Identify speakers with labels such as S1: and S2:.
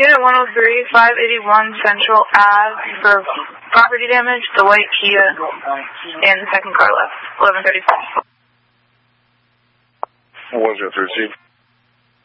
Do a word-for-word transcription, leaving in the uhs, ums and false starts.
S1: Unit one oh three, five eighty-one Central Ave for property damage, the white Kia, and the second car left, eleven thirty-five.
S2: one zero three C.